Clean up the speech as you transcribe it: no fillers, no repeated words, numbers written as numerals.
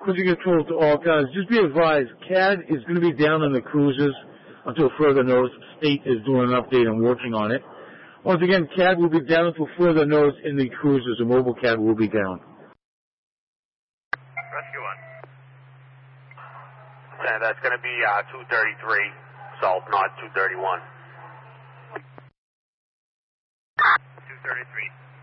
Cruiser control to all cars. Just be advised, CAD is going to be down on the cruisers until further notice. State is doing an update and working on it. Once again, CAD will be down until further notice in the cruisers. The mobile CAD will be down. Rescue 1. That's going to be 233 South, not 231. 233.